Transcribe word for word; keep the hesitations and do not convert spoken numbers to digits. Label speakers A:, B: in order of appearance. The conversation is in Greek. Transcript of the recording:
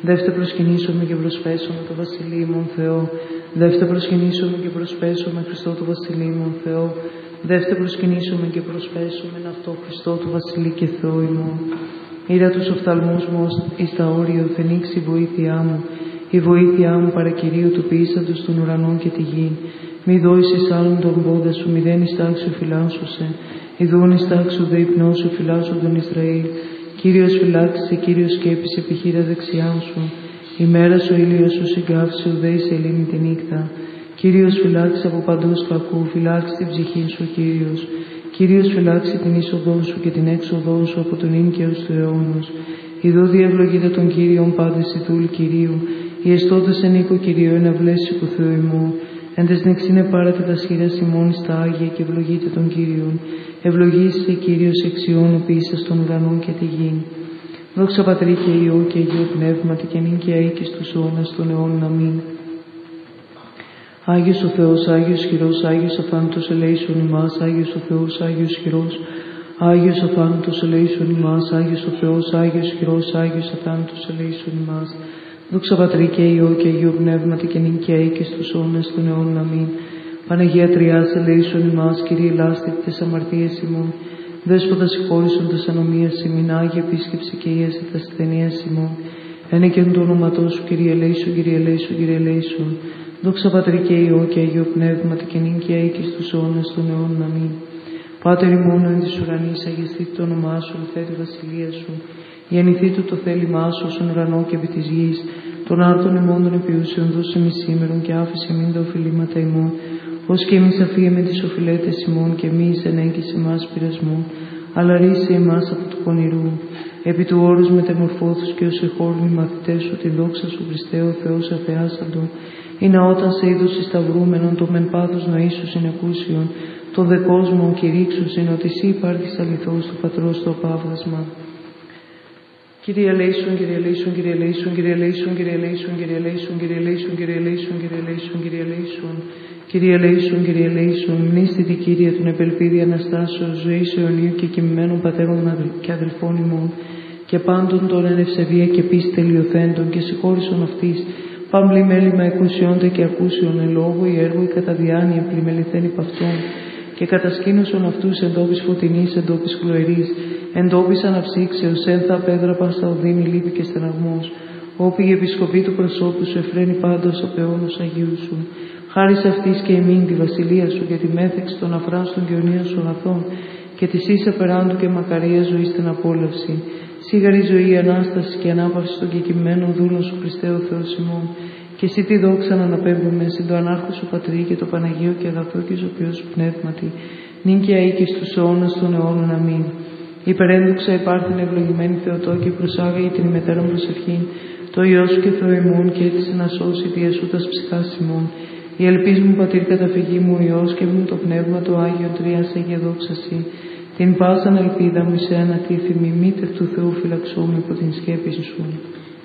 A: Δεύτε προσκυνήσομαι και προσπέσομαι το βασιλείο μου Θεό. Δεύτε προσκυνήσομαι και προσπέσομαι Χριστό του βασιλείου μου Θεό. Δεύτε προσκυνήσομαι και προσπέσομαι αυτό Χριστό του βασιλεί και Θεό ημών. Ήρα τους οφθαλμούς μου εις τα όρια, φαινίξει η βοήθειά μου. Η βοήθειά μου παρακυρίου του ποιήσαντος των ουρανών και τη γη. Μη δώσεις άλλον τον πόδα σου, μηδέν εις τάξου φυλάσσωσε. Ιδούν εις τάξου δε υπνό σου φυλάσσον τον Ισραήλ. Κύριος φυλάξησε, Κύριος σκέπησε επιχείρα δεξιά σου. Η μέρα σου ήλιος σου συγκάψει, ουδέ η σελήνη τη νύχτα. Κύριος φυλάξει από παντός κακού, φυλάξει την ψυχή σου, Κύριος. Κύριος φυλάξει την είσοδό σου και την έξοδό σου από τον ίν και ως του αιώνος. Ιδώ διευλογείται των Κύριων πάντες η δούλη Κυρίου. Οι εστώτες εν οίκο Κυρίου εν αυλέσει που Θεού ημών. Εν τες νεξίνε πάρατε τα σχήρας ημών εις τα Άγια και ευλογείτε τον Κύριον. Ευλογήστε Κύριος εξιών ποιήσας των ουρανών και τη γη. Δόξα Πατρί και Υιό και Αγίου Πνεύματι και νυν και αεί και στους αιώνας των αιώνων. Αμήν. Άγιος ο Θεός, Άγιος χειρός, Άγιος αφάνητος ελέησον ημάς, Άγιος ο Θεός, Άγιος χειρός, Άγιος αφάνητος ελέησον ημάς, Άγιος ο Θεός, Άγιος χειρός, Άγιος αφάνητος ελέησον ημάς. Δόξα Πατρί και Υιό και Αγίου Πνεύματι και νυν και αεί και στους αιώνας των αιώνων. Αμήν. Παναγία Τριάς ελέησον ημάς, Κύριε λάστη τες αμαρτίες ημών. Δέσποτα συγχώρησον τες ανομίας ημών, Άγια επίσκεψη και ίαση τας ασθενείας ημών. Ένεκεν το όνοματό σου, Κύριε ελέησον, Κύριε ελέησον, Κύριε ελέησον. Δόξα Πατρί και Υιό και Αγίου Πνεύματι και νυν και αεί και στους αιώνας των αιώνων. Αμήν. Πάτερ ημών εν της ουρανής, αγιαστήτω το όνομά σου, ελθέτω η βασιλεία σου. Γεννηθήτω το θέλημά σου στον ουρανό και επί της γης. Των άρτων ημών των επιούσεων δώσε μη σήμερον και άφησε μην τα οφειλήματα ημών. Ως και εμείς αφίεμε τις οφειλέτες ημών και εμείς ενέγγισε εμάς πειρασμού. Αλλά ρίσε εμάς από του πονηρού. Επί του όρους μετεμορφώθους και ως εχώρουν οι μαθητές σου τη δόξα σου Χριστέ ο Θεός αθεάσαντο. Είναι όταν σε είδος σταυρούμενον το μεν πάθος νοήσου συνεκούσιον. Το δε κόσμο κηρύξους είναι ότι εσύ υπάρχεις αληθώς του Πατρός στο απάβγασμα. Κύριε ελέησον, Κύριε ελέησον, Κύριε ελέησον, Κύριε ελέησον, Κύριε ελέησον, Κύριε ελέησον, Κύριε ελέησον, Κύριε ελέησον, Κύριε ελέησον, Κύριε ελέησον, Κύριε ελέησον, Κύριε ελέησον, μνήστητη Κύριε των επελπίδη Αναστάσεως, ζωής αιωνίου και κοιμημένων πατέρων και αδελφών ημών, και πάντων των εν ευσεβία και πίστη τελειωθέντων, και συγχώρησον αυτής, πάμπλη μέλημα εκουσιόνται και ακούσιον εν λόγω ή έργο ή κατά διάνοια πλημεληθέν υπ' αυτών, και κατασκήνωσον αυτούς εντόπις φωτεινής, εντόπις χλωερής, εντόπις αναψύξεως, ένθα πέδρα πάστα οδύνη, λύπη και στεναγμός, όπου η επισκοπή του προσώπου σου εφραίνει πάντως απ' αιώνους Αγίου σου. Χάρις αυτής και εμήν τη βασιλεία σου και τη μέθεξη των αφράστων και αιωνίων σου αγαθών, και της ίσα περάντου και μακαρία ζωή στην απόλαυση. Σίγαρη ζωή, ανάσταση και ανάπαυση των κεκειμένων δούλων σου Χριστέ ο Θεός ημών. Και εσύ τη δόξα να αναπέμπουμε συν το ανάρχο σου Πατρί και το Παναγίο και αγαθό και ζωπιό σου πνεύματι, νυν και αεί και στους αιώνας των αιώνων. Αμήν. Υπερέντουξα υπάρχειν ευλογημένη Θεοτόκη, προσάγαγε την ημετέραν προσευχήν, το Υιό σου και Θεό ημών, και έτσι να σώσει διασούτας ψυχάς ημών. Η ελπίς μου Πατήρ καταφυγή μου, ο Υιός και μου το Πνεύμα το Άγιο Τρίας Αγία δόξαση. Την πάσαν ελπίδα μου σε ένα τίθιμη, μήτερ του Θεού φυλαξόμαι από την σκέπη σου.